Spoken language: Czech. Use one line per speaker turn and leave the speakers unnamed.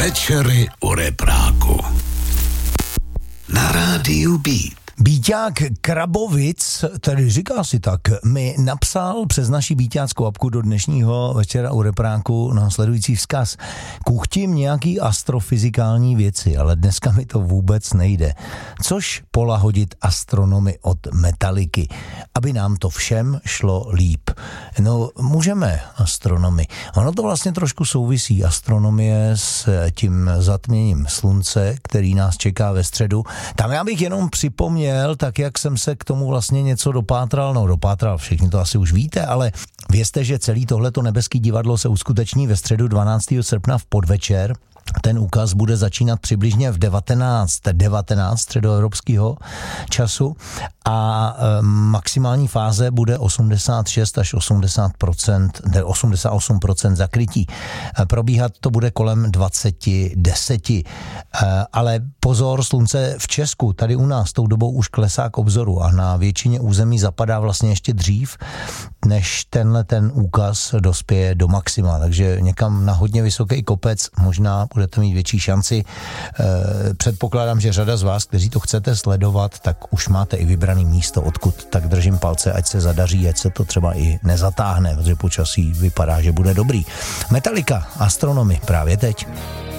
Večery u repráku. Na rádiu Beat.
Bíťák Krabovic, tedy říká si tak, mi napsal přes naši bíťáckou apku do dnešního Večera u repráku následující vzkaz. Kuchtím nějaký astrofyzikální věci, ale dneska mi to vůbec nejde. Což polahodit astronomy od Metaliky, aby nám to všem šlo líp. No, můžeme astronomy. Ono to vlastně trošku souvisí astronomie s tím zatměním slunce, který nás čeká ve středu. Tam já bych jenom připomněl, tak jak jsem se k tomu vlastně něco dopátral, všichni to asi už víte, ale vězte, že celý tohleto nebeský divadlo se uskuteční ve středu 12. srpna v podvečer. Ten úkaz bude začínat přibližně v 19 středoevropského času a maximální fáze bude 86 až 88% zakrytí. Probíhat to bude kolem 20:10. Ale pozor, slunce v Česku, tady u nás tou dobou už klesá k obzoru a na většině území zapadá vlastně ještě dřív, než ten úkaz dospěje do maxima. Takže někam na hodně vysoký kopec možná budete mít větší šanci. Předpokládám, že řada z vás, kteří to chcete sledovat, tak už máte i vybraný místo, odkud, tak držím palce, ať se zadaří, ať se to třeba i nezatáhne, protože počasí vypadá, že bude dobrý. Metalika, astronomy, právě teď.